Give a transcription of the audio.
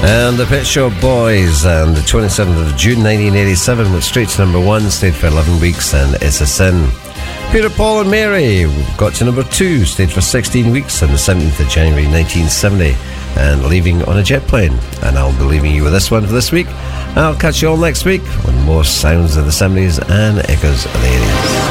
And the Pet Shop Boys, and the 27th of June 1987, went straight to number 1, stayed for 11 weeks, and It's a Sin. Peter, Paul and Mary got to number 2, stayed for 16 weeks on the 17th of January 1970, and Leaving on a Jet Plane. And I'll be leaving you with this one for this week. I'll catch you all next week with more sounds of the 70s and echoes of the 80s.